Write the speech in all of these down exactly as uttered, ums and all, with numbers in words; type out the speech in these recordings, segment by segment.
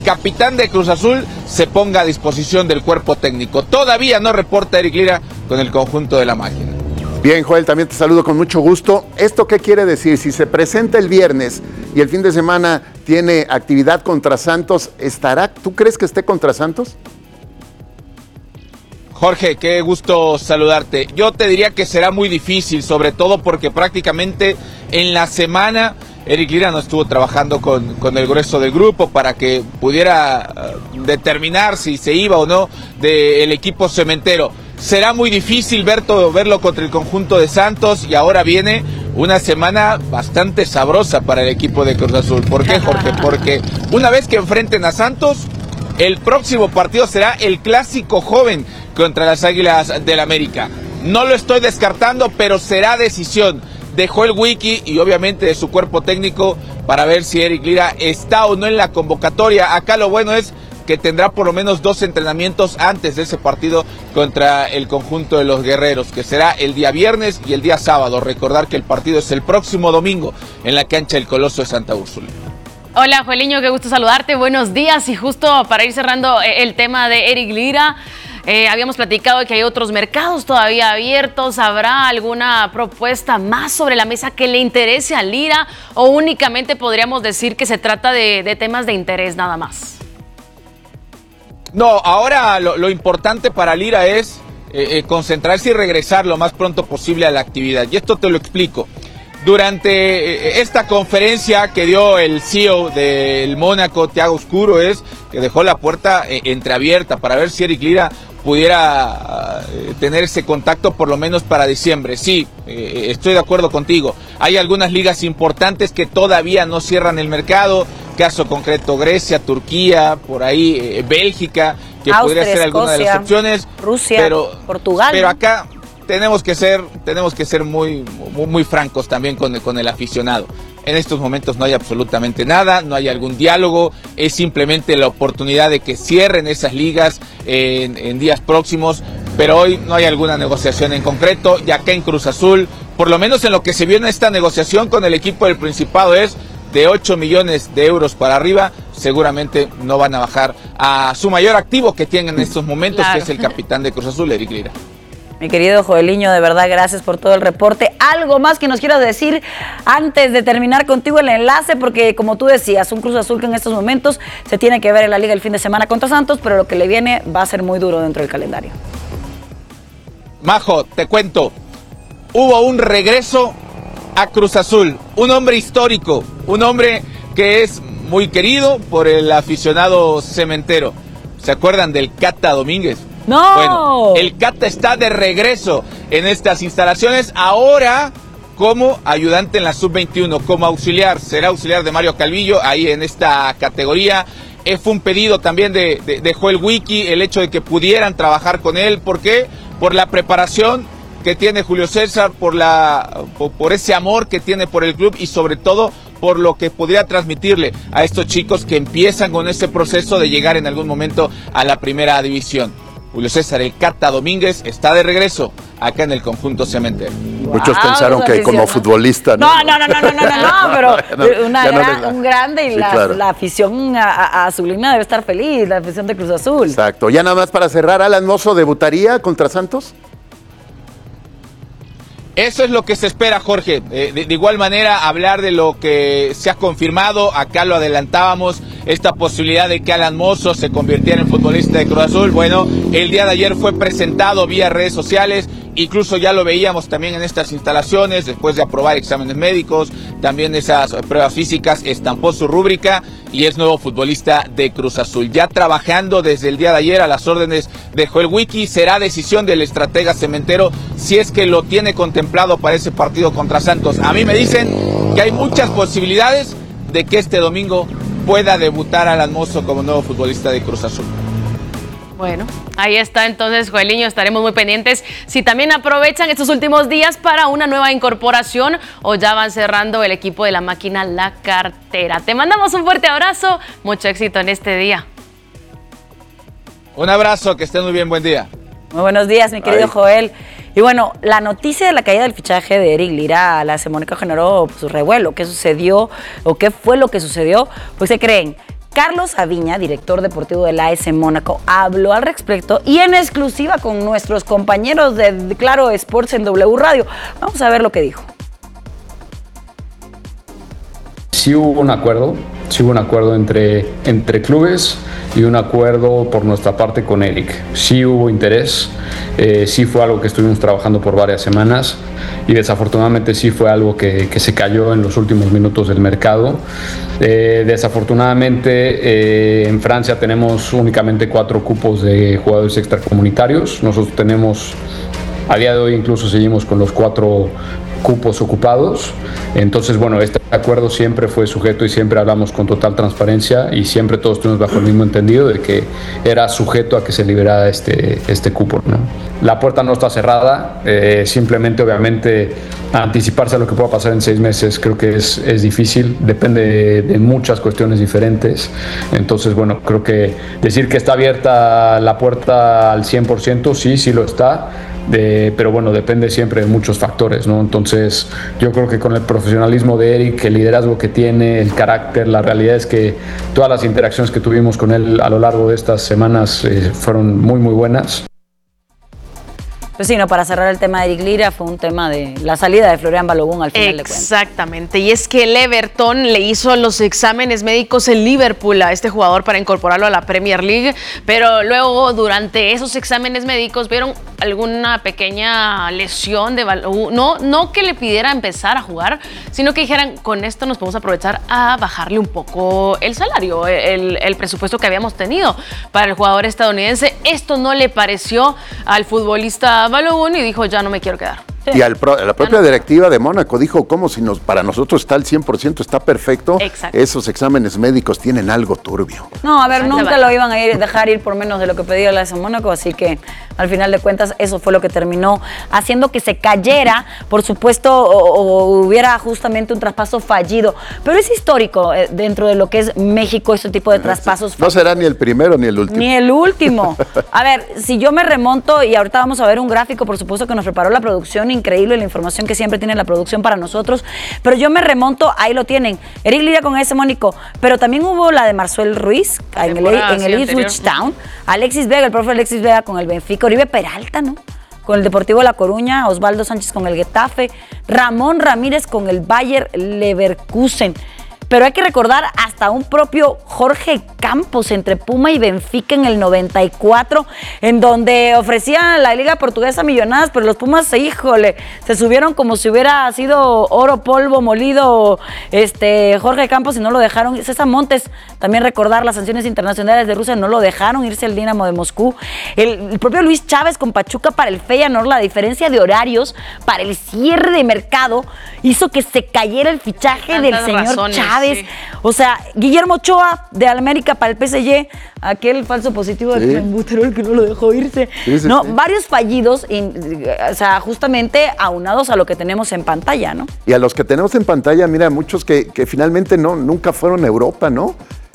capitán de Cruz Azul se ponga a disposición del cuerpo técnico. Todavía no reporta Eric Lira con el conjunto de la máquina. Bien, Joel, también te saludo con mucho gusto. ¿Esto qué quiere decir? Si se presenta el viernes y el fin de semana tiene actividad contra Santos, ¿estará? ¿Tú crees que esté contra Santos? Jorge, qué gusto saludarte. Yo te diría que será muy difícil, sobre todo porque prácticamente en la semana Eric Lira no estuvo trabajando con, con el grueso del grupo para que pudiera uh, determinar si se iba o no del equipo cementero. Será muy difícil ver todo, verlo contra el conjunto de Santos y ahora viene una semana bastante sabrosa para el equipo de Cruz Azul. ¿Por qué, Jorge? Porque una vez que enfrenten a Santos, el próximo partido será el clásico joven contra las Águilas del América. No lo estoy descartando, pero será decisión de Joel Wiki y obviamente de su cuerpo técnico para ver si Eric Lira está o no en la convocatoria. Acá lo bueno es que tendrá por lo menos dos entrenamientos antes de ese partido contra el conjunto de los guerreros, que será el día viernes y el día sábado. Recordar que el partido es el próximo domingo en la cancha del Coloso de Santa Úrsula. Hola, Joeliño, qué gusto saludarte, buenos días. Y justo para ir cerrando el tema de Eric Lira, eh, habíamos platicado que hay otros mercados todavía abiertos. ¿Habrá alguna propuesta más sobre la mesa que le interese a Lira o únicamente podríamos decir que se trata de, de temas de interés nada más? No, ahora lo, lo importante para Lira es eh, eh, concentrarse y regresar lo más pronto posible a la actividad. Y esto te lo explico. Durante eh, esta conferencia que dio el C E O del Mónaco, Thiago Oscuro, es que dejó la puerta eh, entreabierta para ver si Eric Lira pudiera uh, tener ese contacto por lo menos para diciembre. Sí, eh, estoy de acuerdo contigo. Hay algunas ligas importantes que todavía no cierran el mercado. Caso concreto Grecia, Turquía, por ahí eh, Bélgica, que Austria, podría ser alguna Escocia, de las opciones. Rusia, pero, Portugal. Pero acá tenemos que ser, tenemos que ser muy, muy, muy francos también con el, con el aficionado. En estos momentos no hay absolutamente nada, no hay algún diálogo, es simplemente la oportunidad de que cierren esas ligas en, en días próximos, pero hoy no hay alguna negociación en concreto. Y acá en Cruz Azul, por lo menos en lo que se vio en esta negociación con el equipo del Principado, es de ocho millones de euros para arriba. Seguramente no van a bajar a su mayor activo que tienen en estos momentos, claro, que es el capitán de Cruz Azul, Eric Lira. Mi querido Joeliño, de verdad, gracias por todo el reporte. ¿Algo más que nos quieras decir antes de terminar contigo el enlace? Porque, como tú decías, un Cruz Azul que en estos momentos se tiene que ver en la Liga el fin de semana contra Santos, pero lo que le viene va a ser muy duro dentro del calendario. Majo, te cuento, hubo un regreso a Cruz Azul, un hombre histórico, un hombre que es muy querido por el aficionado cementero. ¿Se acuerdan del Cata Domínguez? ¡No! Bueno, el Cata está de regreso en estas instalaciones, ahora como ayudante en la sub veintiuno, como auxiliar, será auxiliar de Mario Calvillo ahí en esta categoría. Eh, fue un pedido también de, de, de Joel Wiki, el hecho de que pudieran trabajar con él. ¿Por qué? Por la preparación que tiene Julio César, por, la, por, por ese amor que tiene por el club y sobre todo por lo que podría transmitirle a estos chicos que empiezan con ese proceso de llegar en algún momento a la primera división. Julio César, el Cata Domínguez, está de regreso acá en el conjunto cementero. Wow, muchos pensaron que como futbolista, ¿no? No, no, no, no, no, no, no, no pero una no, gran, no un grande y sí, la, claro. la afición a, a, a su línea debe estar feliz, la afición de Cruz Azul. Exacto. Ya nada más para cerrar, ¿Alan Mozo debutaría contra Santos? Eso es lo que se espera, Jorge. Eh, de, de igual manera, hablar de lo que se ha confirmado, acá lo adelantábamos, esta posibilidad de que Alan Mozo se convirtiera en futbolista de Cruz Azul. Bueno, el día de ayer fue presentado vía redes sociales, incluso ya lo veíamos también en estas instalaciones, después de aprobar exámenes médicos, también esas pruebas físicas, estampó su rúbrica y es nuevo futbolista de Cruz Azul. Ya trabajando desde el día de ayer a las órdenes de Joel Wiki, será decisión del estratega cementero si es que lo tiene contemplado para ese partido contra Santos. A mí me dicen que hay muchas posibilidades de que este domingo pueda debutar Alan Mozo como nuevo futbolista de Cruz Azul. Bueno, ahí está entonces, Joeliño, estaremos muy pendientes si también aprovechan estos últimos días para una nueva incorporación o ya van cerrando el equipo de la máquina La Cartera. Te mandamos un fuerte abrazo, mucho éxito en este día. Un abrazo, que estén muy bien, buen día. Muy buenos días, mi querido Ay. Joel. Y bueno, la noticia de la caída del fichaje de Eric Lira, la semana generó pues, revuelo. ¿Qué sucedió o qué fue lo que sucedió? Pues se creen Carlos Aviña, director deportivo del A S Mónaco, habló al respecto y en exclusiva con nuestros compañeros de Claro Sports en W Radio. Vamos a ver lo que dijo. Sí hubo un acuerdo, sí hubo un acuerdo entre, entre clubes y un acuerdo por nuestra parte con Eric. Sí hubo interés, eh, sí fue algo que estuvimos trabajando por varias semanas y desafortunadamente sí fue algo que, que se cayó en los últimos minutos del mercado. Eh, desafortunadamente eh, en Francia tenemos únicamente cuatro cupos de jugadores extracomunitarios. Nosotros tenemos, a día de hoy incluso seguimos con los cuatro cupos ocupados. Entonces, bueno, este acuerdo siempre fue sujeto y siempre hablamos con total transparencia y siempre todos estuvimos bajo el mismo entendido de que era sujeto a que se liberara este, este cupo, ¿no? La puerta no está cerrada, eh, simplemente obviamente anticiparse a lo que pueda pasar en seis meses creo que es, es difícil, depende de, de muchas cuestiones diferentes. Entonces, bueno, creo que decir que está abierta la puerta al cien por ciento, sí, sí lo está. De, pero bueno, depende siempre de muchos factores, ¿no? Entonces yo creo que con el profesionalismo de Eric, el liderazgo que tiene, el carácter, la realidad es que todas las interacciones que tuvimos con él a lo largo de estas semanas eh, fueron muy muy buenas. Pues sí, no, para cerrar el tema de Eric Lira fue un tema de la salida de Florian Balogun al final de cuentas. Exactamente, y es que el Everton le hizo los exámenes médicos en Liverpool a este jugador para incorporarlo a la Premier League, pero luego durante esos exámenes médicos vieron alguna pequeña lesión de Balogun, no, no que le pidiera empezar a jugar, sino que dijeran, con esto nos podemos aprovechar a bajarle un poco el salario, el, el presupuesto que habíamos tenido para el jugador estadounidense. Esto no le pareció al futbolista Balogun y dijo, ya no me quiero quedar. Sí. Y al pro, la propia directiva de Mónaco dijo, como si nos, para nosotros está al cien por ciento, está perfecto. Exacto. Esos exámenes médicos tienen algo turbio. No, a ver, nunca lo iban a ir, dejar ir por menos de lo que pedía el A S Mónaco, así que al final de cuentas eso fue lo que terminó haciendo que se cayera, por supuesto, o, o hubiera justamente un traspaso fallido. Pero es histórico eh, dentro de lo que es México este tipo de traspasos. No será ni el primero ni el último. Ni el último. A ver, si yo me remonto, y ahorita vamos a ver un gráfico, por supuesto, que nos preparó la producción, increíble la información que siempre tiene la producción para nosotros, pero yo me remonto, ahí lo tienen, Eric Lira con ese Mónico, pero también hubo la de Marcel Ruiz en el, en el Ipswich Town, Alexis Vega, el profe Alexis Vega con el Benfica, Oribe Peralta, ¿no? Con el Deportivo La Coruña, Osvaldo Sánchez con el Getafe, Ramón Ramírez con el Bayer Leverkusen. Pero hay que recordar hasta un propio Jorge Campos entre Puma y Benfica en el noventa y cuatro, en donde ofrecían la Liga Portuguesa millonadas, pero los Pumas, híjole, se subieron como si hubiera sido oro, polvo, molido, este Jorge Campos, y no lo dejaron. César Montes, también recordar las sanciones internacionales de Rusia, no lo dejaron irse al Dinamo de Moscú. El, el propio Luis Chávez con Pachuca para el Feyenoord, la diferencia de horarios para el cierre de mercado hizo que se cayera el fichaje Tantas del señor razones. Chávez. Sí. O sea, Guillermo Ochoa de América para el P S G, aquel falso positivo de Clenbuterol que no lo dejó irse. Sí, sí, no, sí. Varios fallidos, in, o sea, justamente aunados a lo que tenemos en pantalla, ¿no? Y a los que tenemos en pantalla, mira, muchos que, que finalmente no, nunca fueron a Europa, ¿no?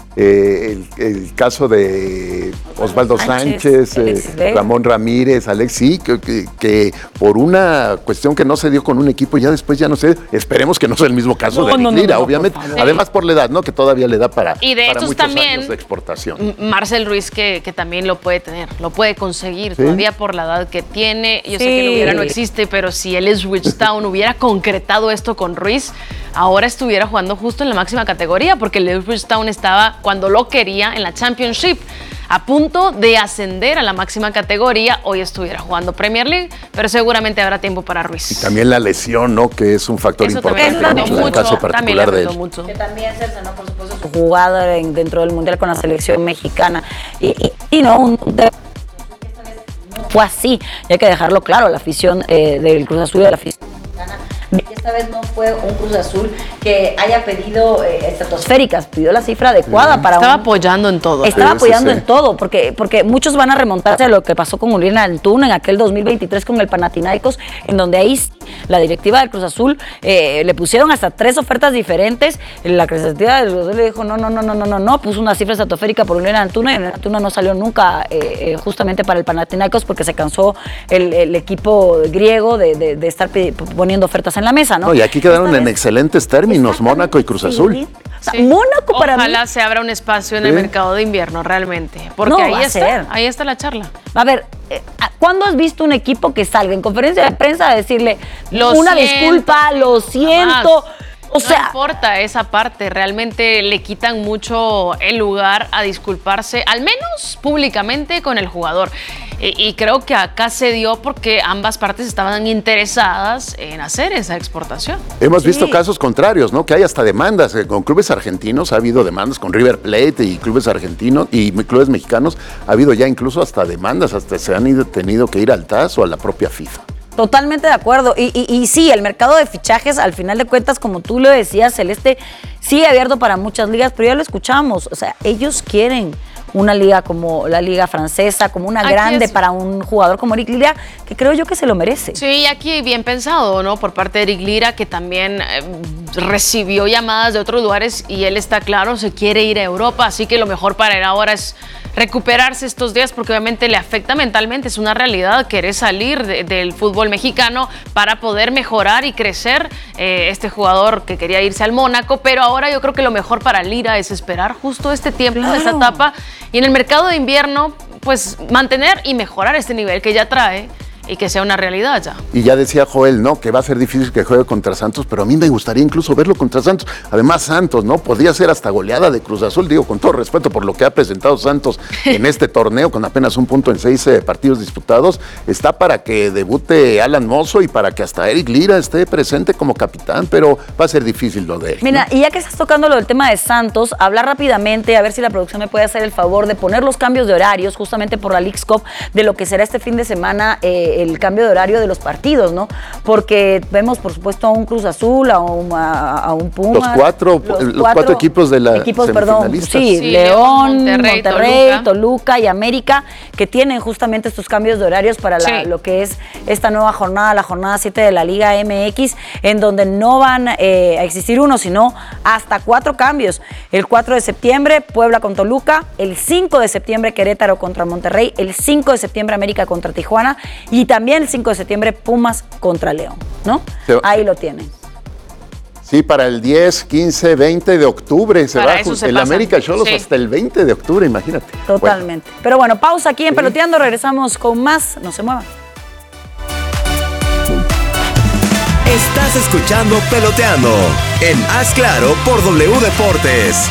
Eh, el, el caso de Osvaldo Sánchez, Sánchez eh, Ramón Ramírez, Alex, sí, que, que, que por una cuestión que no se dio con un equipo, ya después ya no sé, esperemos que no sea el mismo caso no, de no, Lira, no, no, obviamente, por además por la edad, ¿no? Que todavía le da para, y de para estos muchos también, años de exportación. Marcel Ruiz, que, que también lo puede tener, lo puede conseguir, ¿sí? Todavía por la edad que tiene. Yo sí. sé que lo hubiera no existe, pero si el Ipswich Town hubiera concretado esto con Ruiz, ahora estuviera jugando justo en la máxima categoría, porque el Ipswich Town estaba, cuando lo quería, en la Championship, a punto de ascender a la máxima categoría. Hoy estuviera jugando Premier League, pero seguramente habrá tiempo para Ruiz. Y también la lesión, ¿no? Que es un factor Eso importante en el mucho, caso particular de él. Mucho. Que también se sanó, por supuesto, su jugada en, dentro del Mundial con la selección mexicana. Y, y, y no, un, de, fue así. Y hay que dejarlo claro, la afición eh, del Cruz Azul y de la afición mexicana. Esta vez no fue un Cruz Azul que haya pedido eh, estratosféricas, pidió la cifra adecuada. Sí. para Estaba un, apoyando en todo. Estaba sí, apoyando sí, en sí. todo, porque, porque muchos van a remontarse a lo que pasó con Uriel Antuna en aquel dos mil veintitrés con el Panathinaikos, en donde ahí la directiva del Cruz Azul eh, le pusieron hasta tres ofertas diferentes. La directiva del Cruz Azul le dijo no, no, no, no, no, no, no, puso una cifra estratosférica por Uriel Antuna y Uriel Antuna no salió nunca eh, eh, justamente para el Panathinaikos porque se cansó el, el equipo griego de, de, de estar poniendo ofertas en la mesa. cosa, ¿no? No, y aquí quedaron Esta en vez, excelentes términos Mónaco y Cruz Azul. Sí. O sea, Sí. Mónaco para Ojalá mí. se abra un espacio en Sí. el mercado de invierno, realmente. Porque No, ahí va a está, ser. ahí está la charla. A ver, eh, ¿cuándo has visto un equipo que salga en conferencia de prensa a decirle Lo una siento, disculpa, lo siento? jamás. O sea, no importa esa parte, realmente le quitan mucho el lugar a disculparse, al menos públicamente, con el jugador. Y, y creo que acá se dio porque ambas partes estaban interesadas en hacer esa exportación. Hemos Sí. visto casos contrarios, ¿no? Que hay hasta demandas. eh, Con clubes argentinos ha habido demandas, con River Plate y clubes argentinos y clubes mexicanos ha habido ya incluso hasta demandas, hasta se han ido- tenido que ir al T A S o a la propia FIFA. totalmente de acuerdo. Y, y, y sí, el mercado de fichajes, al final de cuentas, como tú lo decías, Celeste, sigue abierto para muchas ligas, pero ya lo escuchamos. O sea, ellos quieren una liga como la liga francesa, como una Aquí grande es- para un jugador como Eric Lira, que creo yo que se lo merece. Sí, y aquí bien pensado, ¿no? Por parte de Eric Lira, que también eh, recibió llamadas de otros lugares y él está claro, se quiere ir a Europa, así que lo mejor para él ahora es recuperarse estos días porque obviamente le afecta mentalmente, es una realidad querer salir de- del fútbol mexicano para poder mejorar y crecer eh, este jugador que quería irse al Mónaco, pero ahora yo creo que lo mejor para Lira es esperar justo este tiempo, Claro. esta etapa, y en el mercado de invierno, pues mantener y mejorar este nivel que ya trae y que sea una realidad ya. Y ya decía Joel, ¿no? Que va a ser difícil que juegue contra Santos, pero a mí me gustaría incluso verlo contra Santos. Además, Santos, ¿no? Podría ser hasta goleada de Cruz Azul, digo, con todo respeto por lo que ha presentado Santos en este torneo, con apenas un punto en seis eh, partidos disputados. Está para que debute Alan Mozo y para que hasta Eric Lira esté presente como capitán, pero va a ser difícil lo de él, ¿no? Mira, y ya que estás tocando lo del tema de Santos, hablar rápidamente, a ver si la producción me puede hacer el favor de poner los cambios de horarios, justamente por la Leagues Cup, de lo que será este fin de semana eh, el cambio de horario de los partidos, ¿no? Porque vemos, por supuesto, a un Cruz Azul, a un, a, a un Pumas. Los cuatro- los cuatro equipos de la equipos, perdón, semifinalistas. sí, Sí, León, León, Monterrey, Monterrey, Toluca. Toluca. y América, que tienen justamente estos cambios de horarios para la- Sí. lo que es esta nueva jornada, la jornada siete de la Liga M X, en donde no van eh, a existir uno, sino hasta cuatro cambios. El cuatro de septiembre, Puebla con Toluca, el cinco de septiembre, Querétaro contra Monterrey, el cinco de septiembre, América contra Tijuana, y también el cinco de septiembre, Pumas contra León, ¿no? Se- Ahí lo tienen. Sí, para el diez, quince, veinte de octubre se Para va eso ju- se el pasan. América Cholos Sí. hasta el veinte de octubre, imagínate. Totalmente. Pero bueno, pausa aquí en Peloteando, regresamos con más, no se muevan. Estás escuchando Peloteando en Haz Claro por W Deportes.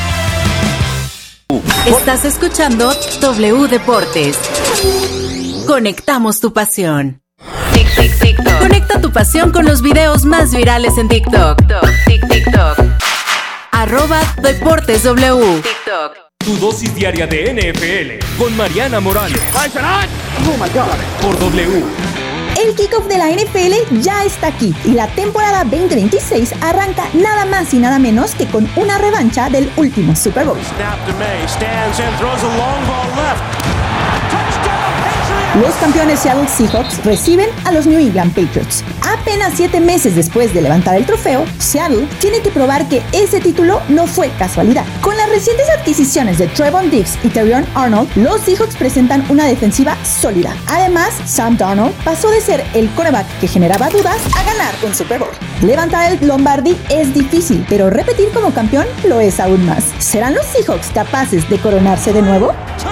Estás escuchando W Deportes. Conectamos tu pasión. Tic, tic, TikTok. Conecta tu pasión con los videos más virales en TikTok. Tic, TikTok. Arroba Deportes W. TikTok. Tu dosis diaria de N F L con Mariana Morales. Por W. El kickoff de la N F L ya está aquí y la temporada veinte veintiséis arranca nada más y nada menos que con una revancha del último Super Bowl. Los campeones Seattle Seahawks reciben a los New England Patriots. Apenas siete meses después de levantar el trofeo, Seattle tiene que probar que ese título no fue casualidad. Con las recientes adquisiciones de Trevon Diggs y Terrion Arnold, los Seahawks presentan una defensiva sólida. Además, Sam Darnold pasó de ser el quarterback que generaba dudas a ganar un Super Bowl. Levantar el Lombardi es difícil, pero repetir como campeón lo es aún más. ¿Serán los Seahawks capaces de coronarse de nuevo?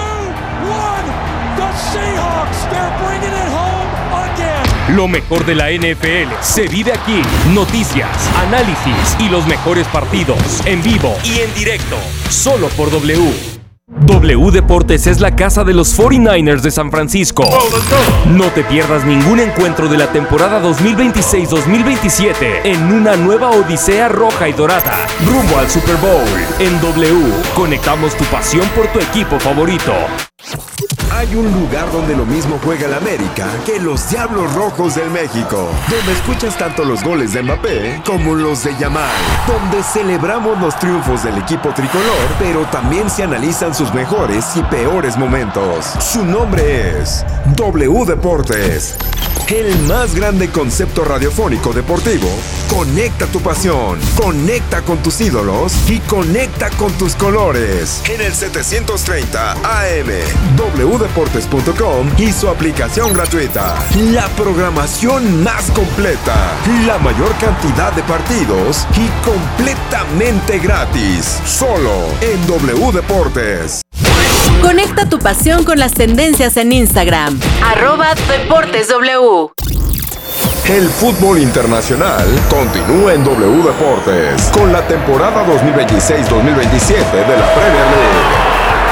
Lo mejor de la N F L se vive aquí. Noticias, análisis y los mejores partidos en vivo y en directo. Solo por W. W Deportes es la casa de los cuarenta y nueve ers de San Francisco. No te pierdas ningún encuentro de la temporada dos mil veintiséis dos mil veintisiete en una nueva odisea roja y dorada rumbo al Super Bowl. En W conectamos tu pasión por tu equipo favorito. Hay un lugar donde lo mismo juega el América que los Diablos Rojos del México, donde escuchas tanto los goles de Mbappé como los de Yamal, donde celebramos los triunfos del equipo tricolor, pero también se analizan sus mejores y peores momentos. Su nombre es W Deportes. el más grande concepto radiofónico deportivo. Conecta tu pasión, conecta con tus ídolos y conecta con tus colores. En el setecientos treinta A M, w deportes punto com y su aplicación gratuita. La programación más completa, la mayor cantidad de partidos y completamente gratis. Solo en W Deportes. Conecta tu pasión con las tendencias en Instagram. Arroba Deportes W. El fútbol internacional continúa en W Deportes con la temporada dos mil veintiséis dos mil veintisiete de la Premier League.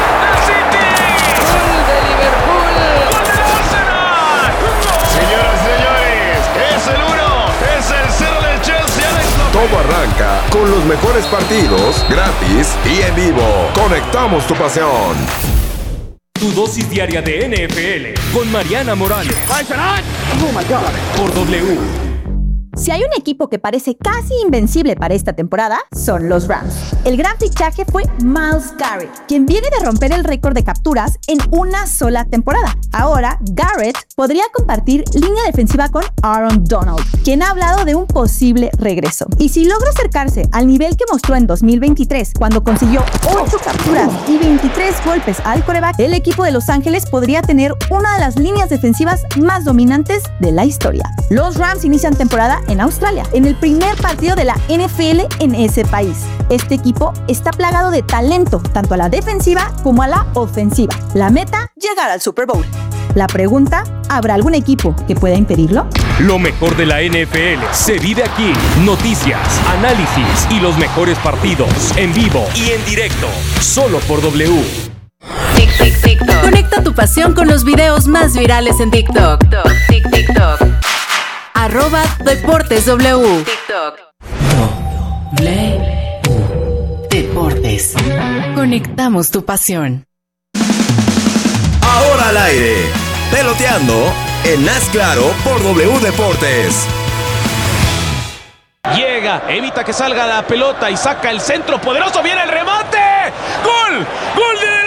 Todo arranca con los mejores partidos, gratis y en vivo. Conectamos tu pasión. Tu dosis diaria de N F L con Mariana Morales. Oh my God. Por W. Si hay un equipo que parece casi invencible para esta temporada, son los Rams. El gran fichaje fue Myles Garrett, quien viene de romper el récord de capturas en una sola temporada. Ahora, Garrett podría compartir línea defensiva con Aaron Donald, quien ha hablado de un posible regreso. Y si logra acercarse al nivel que mostró en dos mil veintitrés, cuando consiguió ocho capturas y veintitrés golpes al quarterback, el equipo de Los Ángeles podría tener una de las líneas defensivas más dominantes de la historia. Los Rams inician temporada en Australia, en el primer partido de la N F L en ese país. Este equipo está plagado de talento, tanto a la defensiva como a la ofensiva. La meta, llegar al Super Bowl. La pregunta, ¿habrá algún equipo que pueda impedirlo? Lo mejor de la N F L se vive aquí. Noticias, análisis y los mejores partidos en vivo y en directo. Solo por W. Tic, tic, TikTok. Conecta tu pasión con los videos más virales en TikTok. Tic, TikTok. Arroba Deportes W. TikTok. W Deportes. Conectamos tu pasión. Ahora al aire, peloteando en Haz Claro por W Deportes. Llega, evita que salga la pelota y saca el centro poderoso. Viene el remate. ¡Gol! ¡Gol de